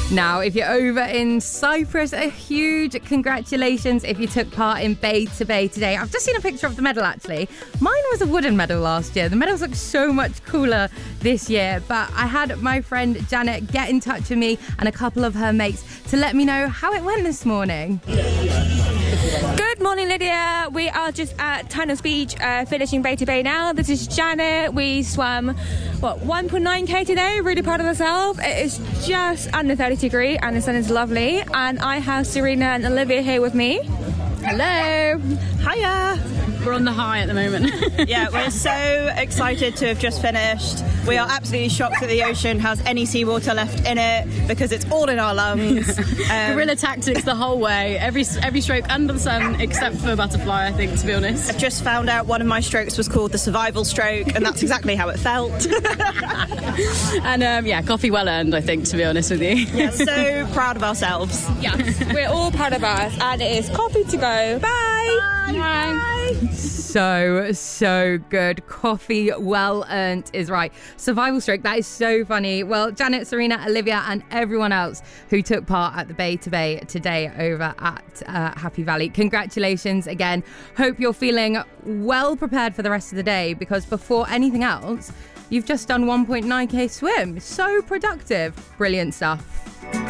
Now, if you're over in Cyprus, a huge congratulations if you took part in Bay to Bay today. I've just seen a picture of the medal, actually. Mine was a wooden medal last year. The medals look so much cooler this year, but I had my friend Janet get in touch with me and a couple of her mates to let me know how it went this morning. Good morning, Lydia. We are just at Tunnels Beach, finishing Bay to Bay now. This is Janet. We swam, 1.9k today. Really proud of ourselves. It is just under 30 degrees and the sun is lovely. And I have Serena and Olivia here with me. Hello. Hiya. We're on the high at the moment. Yeah, we're so excited to have just finished. We are absolutely shocked that the ocean has any seawater left in it because it's all in our lungs. Guerrilla tactics the whole way. Every stroke under the sun except for butterfly, I think, to be honest. I've just found out one of my strokes was called the survival stroke, and that's exactly how it felt. And coffee well earned, I think, to be honest with you. Yeah, so proud of ourselves. Yeah, we're all proud of us, and it is coffee to go. Bye. Bye. So good. Coffee well earned is right. Survival stroke, that is so funny. Well, Janet, Serena, Olivia and everyone else who took part at the Bay to Bay today over at Happy Valley, congratulations again. Hope you're feeling well prepared for the rest of the day, because before anything else, you've just done 1.9k swim. So productive. Brilliant stuff.